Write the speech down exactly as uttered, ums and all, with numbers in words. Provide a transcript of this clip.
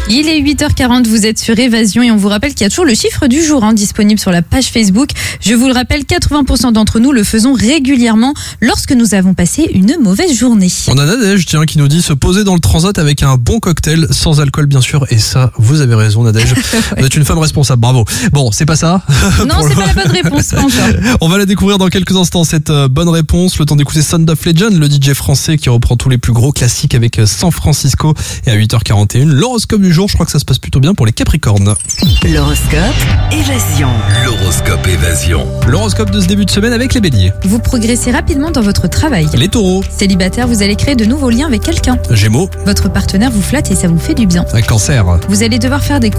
Il est huit heures quarante, vous êtes sur Évasion et on vous rappelle qu'il y a toujours le chiffre du jour hein, disponible sur la page Facebook. Je vous le rappelle, quatre-vingts pour cent d'entre nous le faisons régulièrement lorsque nous avons passé une mauvaise journée. On a Nadège tiens, qui nous dit se poser dans le transat avec un bon cocktail, sans alcool bien sûr. Et ça, vous avez raison Nadège, ouais. Vous êtes une femme responsable, bravo. Bon, c'est pas ça. Non, c'est pas la bonne réponse, pas encore. On va la découvrir dans quelques instants, cette euh, bonne réponse. Le temps d'écouter Sound of Legend, le D J français qui reprend tous les plus gros classiques avec euh, San Francisco. Et à huit heures quarante et un, l'horoscope du jour, je crois que ça se passe plutôt bien pour les Capricornes. L'horoscope Évasion. L'horoscope Évasion. L'horoscope de ce début de semaine avec les Béliers. Vous progressez rapidement dans votre travail. Les Taureaux. Célibataire, vous allez créer de nouveaux liens avec quelqu'un. Gémeaux. Votre partenaire vous flatte et ça vous fait du bien. Un Cancer. Vous allez devoir faire des